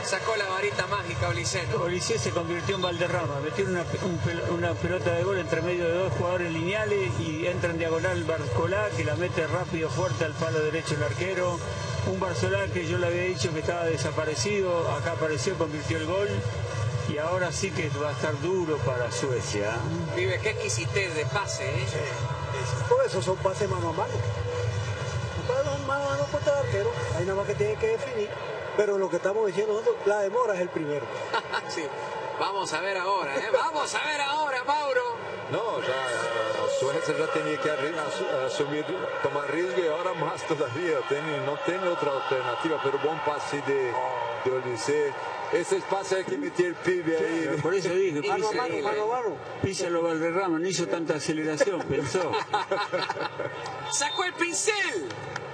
sacó la varita mágica Olise, ¿no? Olise se convirtió en Valderrama, metió una pelota de gol entre medio de dos jugadores lineales y entra en diagonal Barcolá, que la mete rápido, fuerte al palo derecho el arquero. Un Barcolá que yo le había dicho que estaba desaparecido, acá apareció, convirtió el gol. Y ahora sí que va a estar duro para Suecia. Vive, qué exquisitez de pase, ¿eh? Sí. Por eso son pases mano a mano. Mano a mano contra el arquero. Ahí nada más que tiene que definir. Pero lo que estamos diciendo nosotros, la demora es el primero. Sí. Vamos a ver ahora, ¿eh? Vamos a ver ahora, Mauro. No, ya Suecia ya tenía que asumir, tomar riesgo y ahora más todavía. No tiene otra alternativa, pero buen pase de Olise. Ese espacio hay que meter el pibe ahí. Por eso dije, mano. Písalo Valderrama, no hizo tanta aceleración, pensó. Sacó el pincel.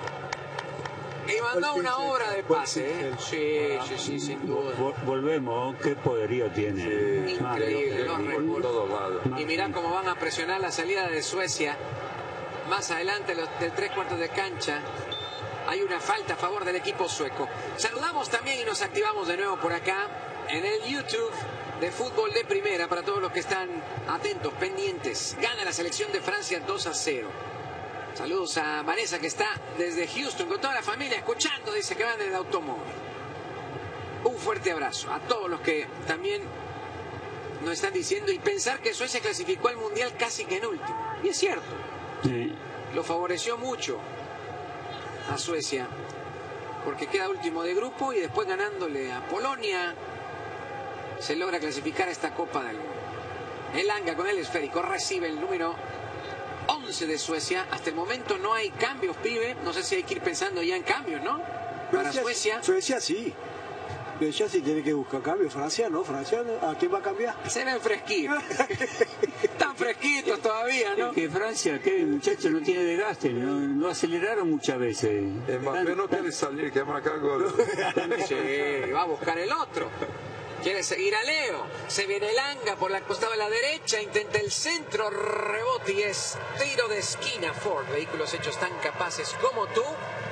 Y mandó una obra de pase, ¿eh? Sí, sin duda. Volvemos, qué poderío tiene. Sí, increíble, ¿no? Y mirá cómo van a presionar la salida de Suecia. Más adelante del 3/4 de cancha. Hay una falta a favor del equipo sueco. Saludamos también y nos activamos de nuevo por acá en el YouTube de Fútbol de Primera para todos los que están atentos, pendientes. Gana la selección de Francia 2-0. Saludos a Vanessa que está desde Houston con toda la familia escuchando, dice que van en el automóvil. Un fuerte abrazo a todos los que también nos están diciendo y pensar que Suecia clasificó al Mundial casi que en último. Y es cierto. Sí. Lo favoreció mucho a Suecia porque queda último de grupo y después ganándole a Polonia se logra clasificar a esta Copa del Mundo. Elanga con el esférico recibe el número 11 de Suecia. Hasta el momento no hay cambios, pibe. No sé si hay que ir pensando ya en cambios, ¿no? Para Suecia. Suecia sí. Suecia sí tiene que buscar cambios. Francia no. Francia, ¿a quién va a cambiar? Se ven fresquitos. Están fresquitos todavía, ¿no? Que Francia, que muchacho no tiene desgaste, no aceleraron muchas veces. Mbappé no quiere salir, que marcar gol. Sí, va a buscar el otro. Quiere seguir a Leo. Se viene Elanga por la costado de la derecha. Intenta el centro. Rebote y es tiro de esquina. Ford. Vehículos hechos tan capaces como tú.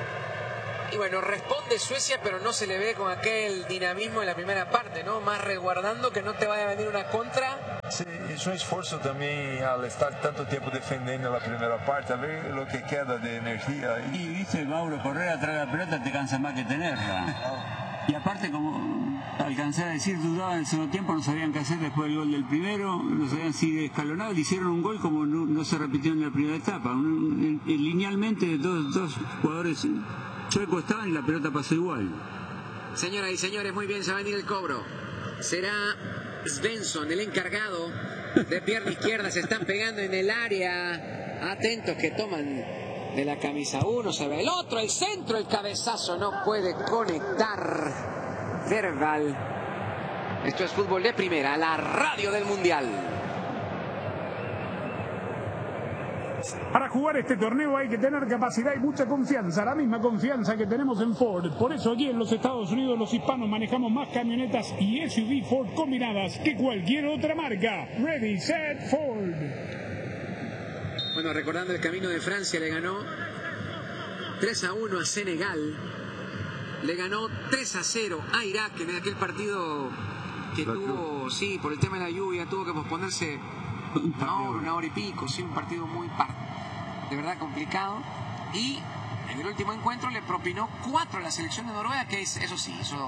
Y bueno, responde Suecia, pero no se le ve con aquel dinamismo en la primera parte, ¿no? Más resguardando que no te vaya a venir una contra. Sí, es un esfuerzo también al estar tanto tiempo defendiendo la primera parte, a ver lo que queda de energía. Y viste, Mauro, correr atrás de la pelota te cansa más que tenerla. Y aparte, como alcancé a decir, dudaban en el segundo tiempo, no sabían qué hacer después del gol del primero, no sabían si escalonado, le hicieron un gol como no se repitió en la primera etapa. Linealmente, dos jugadores suecos estaban y la pelota pasó igual. Señoras y señores, muy bien, se va a venir el cobro. Será Svensson, el encargado de pierna izquierda. Se están pegando en el área. Atentos que toman de la camisa uno. Se ve el otro, el centro, el cabezazo. No puede conectar. Verbal. Esto es Fútbol de Primera, la radio del Mundial. Para jugar este torneo hay que tener capacidad y mucha confianza, la misma confianza que tenemos en Ford. Por eso aquí en los Estados Unidos los hispanos manejamos más camionetas y SUV Ford combinadas que cualquier otra marca. Ready, set, Ford. Bueno, recordando el camino de Francia, le ganó 3-1 a Senegal. Le ganó 3-0 a Irak en aquel partido que tuvo, sí, por el tema de la lluvia, tuvo que posponerse una hora y pico, sí, un partido muy de verdad complicado. Y en el último encuentro le propinó 4 a la selección de Noruega, que es, eso sí, hizo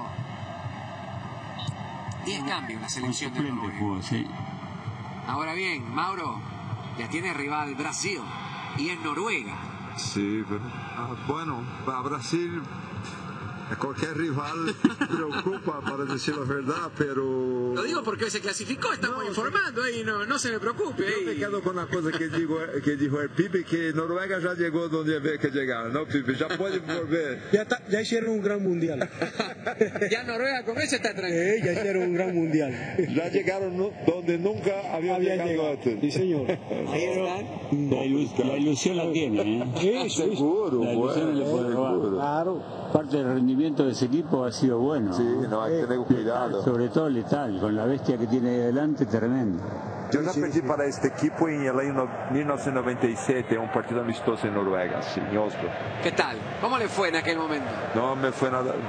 10 cambios la selección de Noruega. Jugó, sí. Ahora bien, Mauro, ya tiene rival Brasil y es Noruega. Sí, pero bueno, para Brasil cualquier rival preocupa, para decir la verdad, pero... Lo digo porque hoy se clasificó, estamos informando y no se me preocupe. Yo me quedo con la cosa que dijo el Pipe, que Noruega ya llegó donde había que llegar, ¿no, Pipe? Ya pueden volver. Ya hicieron un gran mundial. Ya Noruega con eso está tranquilo. Ya hicieron un gran mundial. Ya llegaron donde nunca habían llegado antes. Sí, señor. Ahí están. La ilusión la tiene, ¿eh? Sí, seguro. La ilusión le puede robar. Claro. Parte del rendimiento de ese equipo ha sido bueno. Sí, no, hay que tener cuidado. Sobre todo letal, con la bestia que tiene ahí adelante, tremendo. Yo ya perdí para este equipo en el año 1997, un partido amistoso en Noruega, sí, en Oslo. ¿Qué tal? ¿Cómo le fue en aquel momento? No me fue nada.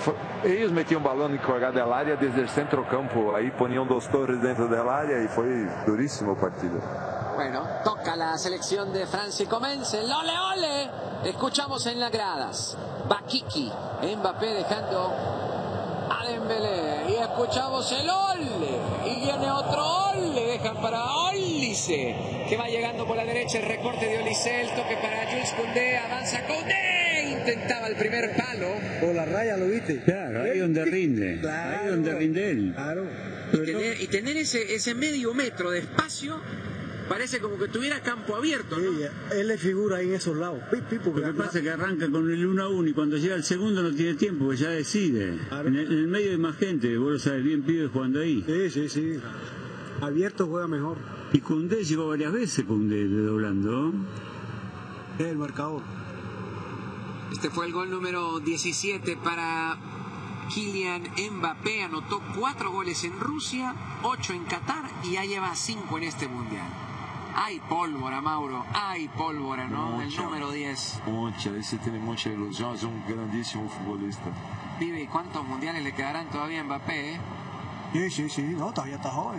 ellos metían balón colgado al área desde el centro campo, ahí ponían 2 torres dentro del área y fue durísimo el partido. Bueno, toca la selección de Francia y comienza el ole ole. Escuchamos en las gradas. Bakiki, Mbappé dejando a Dembélé. Y escuchamos el ole. Y viene otro ole. Dejan para Olise, que va llegando por la derecha. El recorte de Olise. El toque para Jules Koundé. Avanza Koundé. Intentaba el primer palo. Por la raya, ¿lo viste? Claro, ahí donde rinde. Claro. Ahí donde rinde él. Claro. Y tener ese medio metro de espacio. Parece como que tuviera campo abierto, ¿no? Sí, él le figura ahí en esos lados. Lo que pasa es que arranca con el 1-1 y cuando llega el segundo no tiene tiempo, pues ya decide. Claro. En el medio hay más gente, vos lo sabes bien, pibes jugando ahí. Sí. Abierto juega mejor. Y Koundé llegó varias veces, Koundé, doblando. Es el marcador. Este fue el gol número 17 para Kylian Mbappé. Anotó 4 goles en Rusia, 8 en Qatar y ya lleva 5 en este mundial. Hay pólvora, Mauro, hay pólvora, ¿no? El número 10. Mucha, ese tiene mucha ilusión, es un grandísimo futbolista. Vive, ¿cuántos mundiales le quedarán todavía a Mbappé? Sí, no, todavía está joven.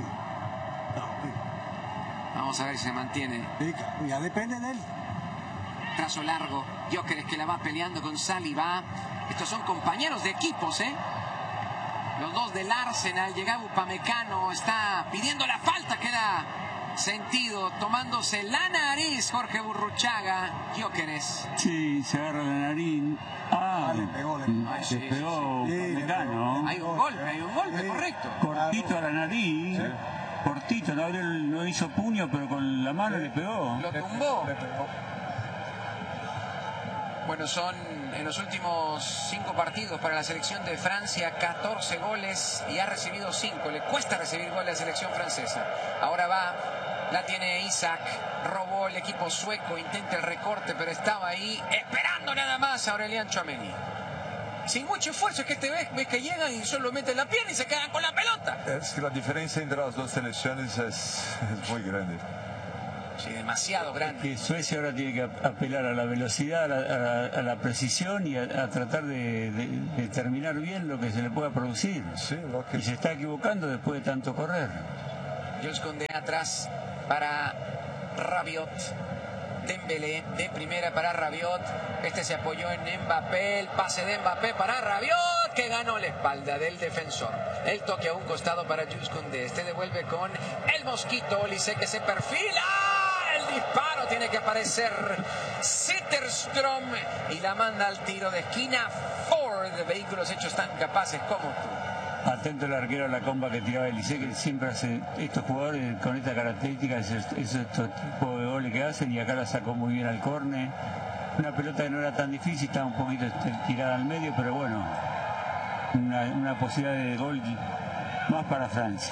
Vamos a ver si se mantiene. Sí, ya depende de él. Trazo largo, Gyökeres que la va peleando con Saliba. Estos son compañeros de equipos, ¿eh? Los dos del Arsenal. Llegaba Upamecano, está pidiendo la falta que era sentido, tomándose la nariz Jorge Burruchaga. Gyökeres. Sí, se agarra la nariz. Le pegó. Se pegó Upamecano. Hay un golpe, correcto. Cortito a la nariz. Cortito, no hizo puño, pero con la mano le pegó. Lo tumbó. Bueno, son en los últimos 5 partidos para la selección de Francia 14 goles y ha recibido 5. Le cuesta recibir gol a la selección francesa. Ahora va, la tiene Isaac, robó el equipo sueco, intenta el recorte, pero estaba ahí esperando nada más a Aurélien Tchouaméni. Sin mucho esfuerzo, es que ves que llegan y solo meten la pierna y se quedan con la pelota. Es que la diferencia entre las dos selecciones es muy grande. Sí, demasiado grande. Que Suecia ahora tiene que apelar a la velocidad, a la precisión y a tratar de terminar bien lo que se le pueda producir. Sí, y se está equivocando después de tanto correr. Jules Koundé atrás para Rabiot. Dembélé de primera para Rabiot. Este se apoyó en Mbappé. El pase de Mbappé para Rabiot, que ganó la espalda del defensor. El toque a un costado para Jules Koundé. Este devuelve con el mosquito. Olise que se perfila. El disparo tiene que aparecer Zetterström y la manda al tiro de esquina. Ford, vehículos hechos tan capaces como tú. Atento el arquero a la comba que tiraba Olise, que siempre hace estos jugadores con esta característica, estos tipos de goles que hacen, y acá la sacó muy bien al córner. Una pelota que no era tan difícil, estaba un poquito tirada al medio, pero bueno, una posibilidad de gol más para Francia.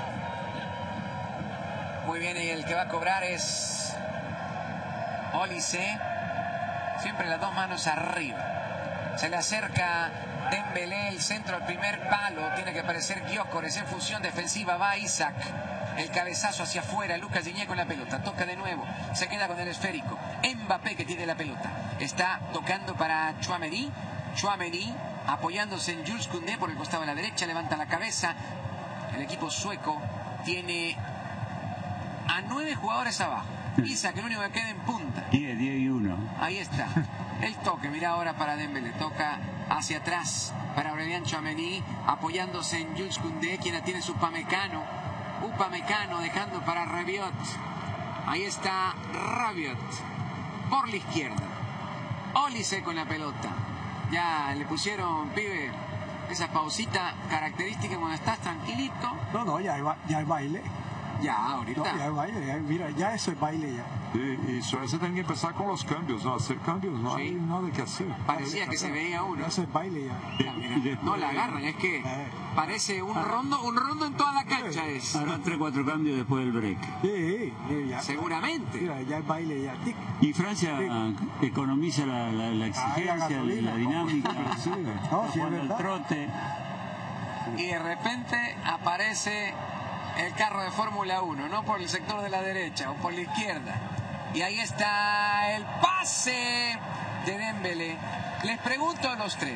Muy bien, y el que va a cobrar es Olise, siempre las dos manos arriba. Se le acerca Dembélé, el centro al primer palo, tiene que aparecer Gyökeres en función defensiva, va Isaac, el cabezazo hacia afuera, Lucas Digne con la pelota, toca de nuevo, se queda con el esférico, Mbappé que tiene la pelota, está tocando para Tchouaméni, apoyándose en Jules Koundé por el costado de la derecha, levanta la cabeza, el equipo sueco tiene a 9 jugadores abajo, Isaac el único que queda en punta. 10 y 1. Ahí está. El toque, mira ahora para Dembélé. Toca hacia atrás para Aurélien Tchouaméni, apoyándose en Jules Koundé, quien la tiene su Upamecano. Upamecano dejando para Rabiot. Ahí está Rabiot. Por la izquierda. Olise con la pelota. Ya le pusieron, pibe, esa pausita característica cuando estás tranquilito. No, ya hay baile. Ya, ahorita. No, ya hay baile, mira, ya eso es baile ya. Y Suecia tiene que empezar con los cambios, ¿no? Hacer cambios, no hay nada que hacer. Parecía que se veía uno. Eso es baile ya. Mira, no la agarran, es que parece un rondo en toda la cancha es. Harán 3-4 cambios después del break. Sí, ya. Seguramente. Mira, ya hay baile ya. Y Francia economiza la exigencia, la dinámica, el trote. Y de repente aparece el carro de Fórmula 1, no por el sector de la derecha o por la izquierda. Y ahí está el pase de Dembélé. Les pregunto a los tres,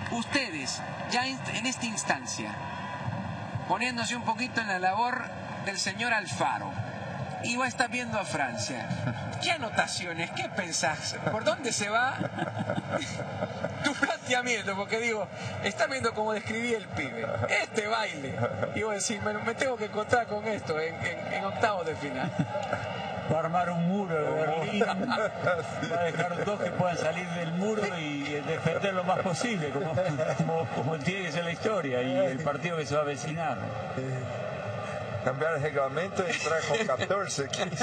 Ustedes, ya en esta instancia, poniéndose un poquito en la labor del señor Alfaro, y vos estás viendo a Francia, ¿qué anotaciones? ¿Qué pensás? ¿Por dónde se va tu planteamiento? Porque digo, estás viendo cómo describí el pibe, este baile, y vos decís, me tengo que encontrar con esto en octavos de final. Va a armar un muro de Berlín, va a dejar dos que puedan salir del muro y defender lo más posible, como tiene que ser la historia y el partido que se va a avecinar. Cambiar el reglamento y entrar con 14, 15.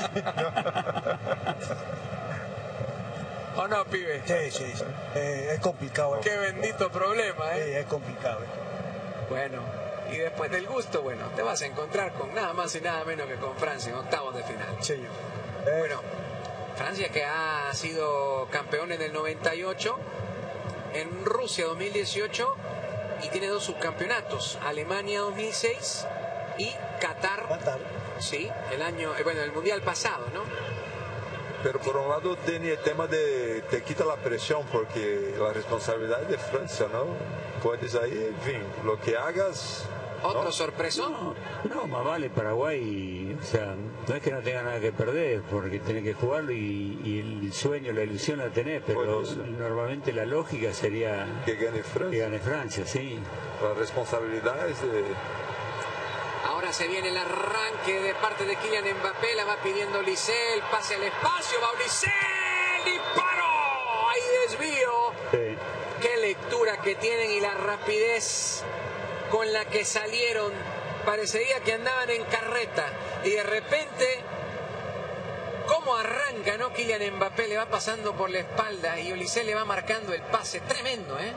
¿O no, pibe? Sí. Es complicado. Qué bendito problema, Sí, es complicado. Bueno, y después del gusto, bueno, te vas a encontrar con nada más y nada menos que con Francia en octavos de final. Sí. Bueno, Francia que ha sido campeón en el 98, en Rusia 2018 y tiene dos subcampeonatos, Alemania 2006 y Qatar. Sí, el mundial pasado, ¿no? Pero por un lado tiene el tema de te quita la presión porque la responsabilidad es de Francia, ¿no? Puedes ahí, en fin, lo que hagas. ¿Otro sorpresón? No, más vale Paraguay, o sea, no es que no tenga nada que perder, porque tenés que jugarlo y el sueño, la ilusión la tenés, pero normalmente la lógica sería que gane Francia. Que gane Francia, sí. La responsabilidad es de... Ahora se viene el arranque de parte de Kylian Mbappé, la va pidiendo Olise, el pase al espacio, va Olise, disparo, hay desvío. Sí. Qué lectura que tienen y la rapidez con la que salieron, parecería que andaban en carreta y de repente, cómo arranca, ¿no? Kylian Mbappé le va pasando por la espalda y Olise le va marcando el pase, tremendo, ¿eh?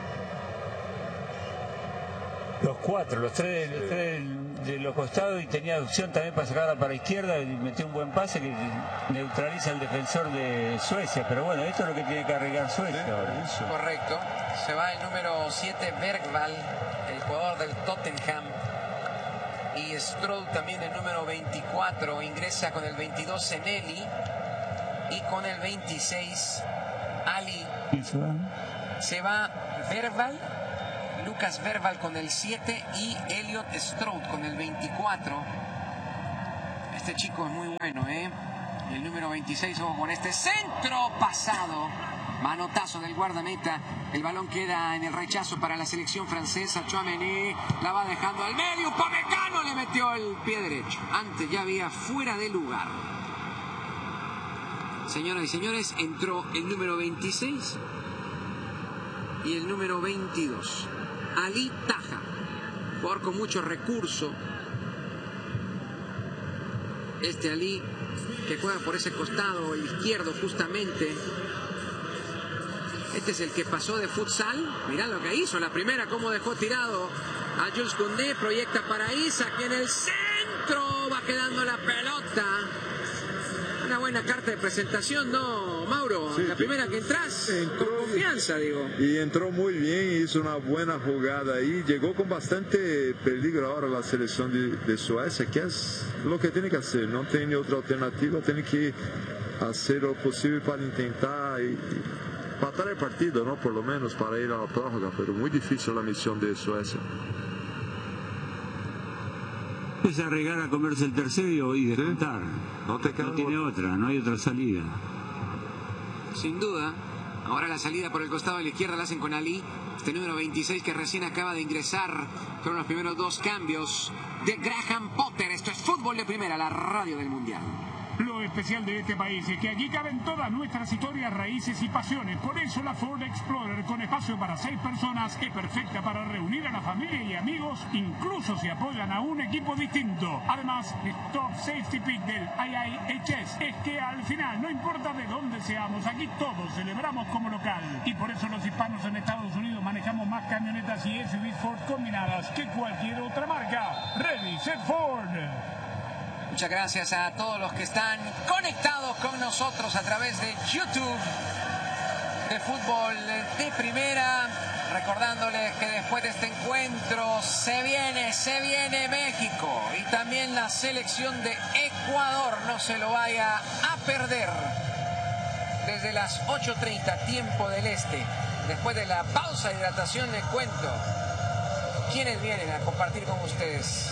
Los tres de los costados y tenía opción también para sacarla para izquierda y metió un buen pase que neutraliza al defensor de Suecia, pero bueno, esto es lo que tiene que arreglar Suecia. Correcto, se va el número 7 Bergvall, el jugador del Tottenham, y Stroud también el número 24, ingresa con el 22 Seneli y con el 26 Ali. Se va Bergvall, Lucas Bergvall con el 7 y Elliot Stroud con el 24. Este chico es muy bueno, ¿eh? El número 26, ojo con este centro pasado. Manotazo del guardameta. El balón queda en el rechazo para la selección francesa. Tchouaméni la va dejando al medio. Upamecano le metió el pie derecho. Antes ya había fuera de lugar. Señoras y señores, entró el número 26 y el número 22. Ali Taha, jugador con mucho recurso. Este Ali que juega por ese costado, el izquierdo justamente. Este es el que pasó de futsal. Mirá lo que hizo la primera, cómo dejó tirado a Jules Koundé. Proyecta para Isaac en el centro. Va quedando la pelota. Una buena carta de presentación, ¿no, Mauro? Sí, la primera que entras, con confianza, digo. Y entró muy bien, hizo una buena jugada ahí. Llegó con bastante peligro ahora la selección de Suecia, que es lo que tiene que hacer. No tiene otra alternativa, tiene que hacer lo posible para intentar empatar el partido, ¿no? Por lo menos para ir a la prórroga, pero muy difícil la misión de Suecia. Es arriesgar a comerse el tercero y descontar. No tiene otra, no hay otra salida. Sin duda. Ahora la salida por el costado de la izquierda la hacen con Ali. Este número 26 que recién acaba de ingresar. Fueron los primeros dos cambios de Graham Potter. Esto es Fútbol de Primera, la radio del Mundial. Lo especial de este país es que aquí caben todas nuestras historias, raíces y pasiones. Por eso la Ford Explorer, con espacio para 6 personas, es perfecta para reunir a la familia y amigos, incluso si apoyan a un equipo distinto. Además, el Top Safety Pick del IIHS es que al final, no importa de dónde seamos, aquí todos celebramos como local. Y por eso los hispanos en Estados Unidos manejamos más camionetas y SUVs Ford combinadas que cualquier otra marca. Ready, set Ford. Muchas gracias a todos los que están conectados con nosotros a través de YouTube de Fútbol de Primera. Recordándoles que después de este encuentro se viene México y también la selección de Ecuador. No se lo vaya a perder. Desde las 8:30 tiempo del este, Después de la pausa de hidratación, les cuento quiénes vienen a compartir con ustedes.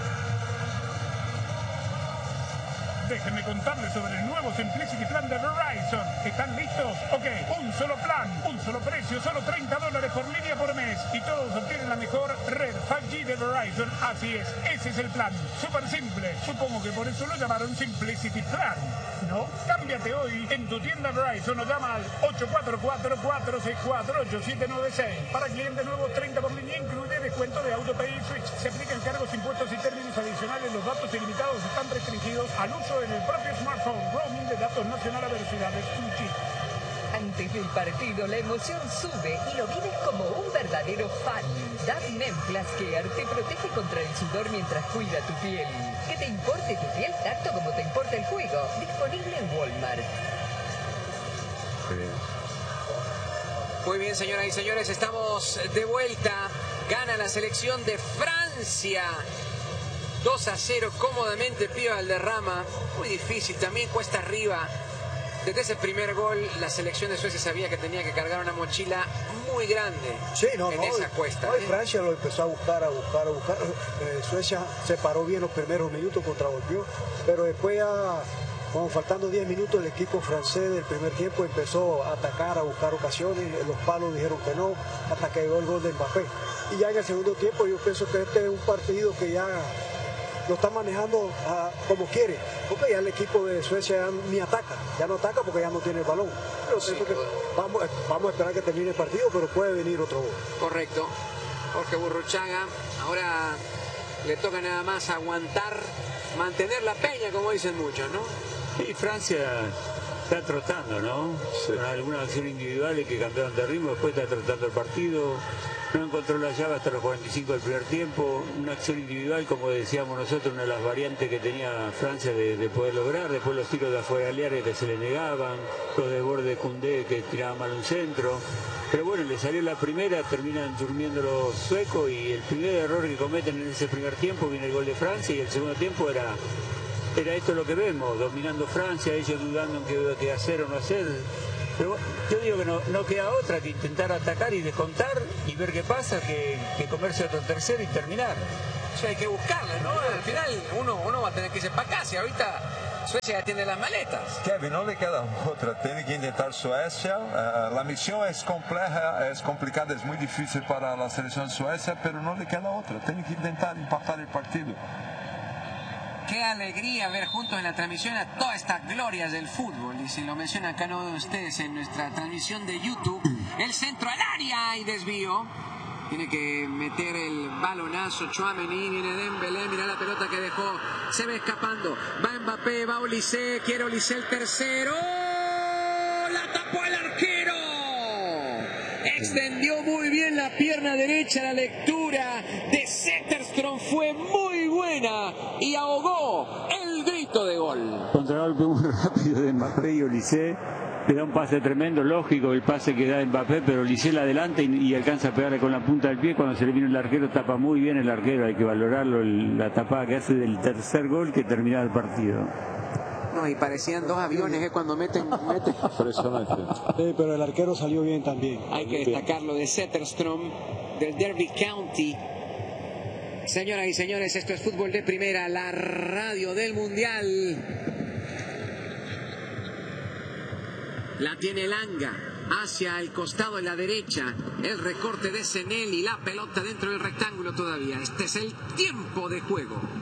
Déjenme contarles sobre el nuevo Simplicity Plan de Verizon. ¿Están listos? Ok, un solo plan, un solo precio, solo $30 por línea por mes. Y todos obtienen la mejor red 5G de Verizon. Así es, ese es el plan. Súper simple. Supongo que por eso lo llamaron Simplicity Plan, ¿no? Cámbiate hoy en tu tienda Verizon o llama al 844-464-8796. Para clientes nuevos, 30 por línea, incluye descuento de AutoPay y Switch. Se aplican cargos, impuestos y términos adicionales. Los datos ilimitados están restringidos al uso en el propio smartphone. Roaming de datos nacional a velocidades 1G. Antes del partido, la emoción sube y lo vives como un verdadero fan. Darnell Plus Care te protege contra el sudor mientras cuida tu piel. Que te importe tu piel tanto como te importa el juego. Disponible en Walmart. Muy bien, señoras y señores, estamos de vuelta. Gana la selección de Francia. 2-0 cómodamente Pío Valderrama. Muy difícil, también cuesta arriba. Desde ese primer gol, la selección de Suecia sabía que tenía que cargar una mochila muy grande en esa cuesta. Francia lo empezó a buscar. Suecia se paró bien los primeros minutos, contravolvió, pero después ya, cuando faltando 10 minutos, el equipo francés del primer tiempo empezó a atacar, a buscar ocasiones. Los palos dijeron que no, hasta que llegó el gol de Mbappé. Y ya en el segundo tiempo yo pienso que este es un partido que ya lo está manejando como quiere, porque ya el equipo de Suecia ya ni ataca, ya no ataca porque ya no tiene el balón. Pero sí, que vamos a esperar que termine el partido, pero puede venir otro gol. Correcto. Jorge Burruchaga, ahora le toca nada más aguantar, mantener la peña, como dicen muchos, ¿no? Y Francia está trotando, ¿no? Sí. Con algunas acciones individuales que cambiaron de ritmo, después está trotando el partido. No encontró la llave hasta los 45 del primer tiempo. Una acción individual, como decíamos nosotros, una de las variantes que tenía Francia de poder lograr. Después los tiros de afuera del área que se le negaban, los desbordes de Koundé que tiraba mal un centro. Pero bueno, le salió la primera, terminan durmiendo los suecos y el primer error que cometen en ese primer tiempo viene el gol de Francia y el segundo tiempo era esto lo que vemos, dominando Francia, ellos dudando en qué hacer o no hacer. Pero yo digo que no queda otra que intentar atacar y descontar y ver qué pasa, que comerse otro tercero y terminar. O sea, hay que buscarla, ¿no? Al final uno va a tener que irse para casa y ahorita Suecia ya tiene las maletas. Kevin, no le queda otra, tiene que intentar Suecia. La misión es compleja, es complicada, es muy difícil para la selección de Suecia, pero no le queda otra, tiene que intentar empatar el partido. Qué alegría ver juntos en la transmisión a todas estas glorias del fútbol. Y si lo mencionan cada uno de ustedes en nuestra transmisión de YouTube. El centro al área y desvío. Tiene que meter el balonazo. Tchouaméni, viene Dembélé, mira la pelota que dejó. Se va escapando. Va Mbappé, va Olise. Quiere Olise el tercero. La tapó el arquero. Extendió muy bien la pierna derecha. La lectura de Zetterström fue muy buena y ahogó el grito de gol. Contragolpe muy rápido de Mbappé y Olise. Le da un pase tremendo, lógico el pase que da Mbappé, pero Olise la adelanta y alcanza a pegarle con la punta del pie. Cuando se le viene el arquero, tapa muy bien el arquero. Hay que valorarlo, la tapada que hace del tercer gol que termina el partido. No, y parecían dos aviones cuando meten. Impresionante. Sí, pero el arquero salió bien también. Hay que destacarlo de Zetterström, del Derby County. Señoras y señores, esto es Fútbol de Primera, la radio del Mundial. La tiene Langa hacia el costado de la derecha. El recorte de Senel y la pelota dentro del rectángulo todavía. Este es el tiempo de juego.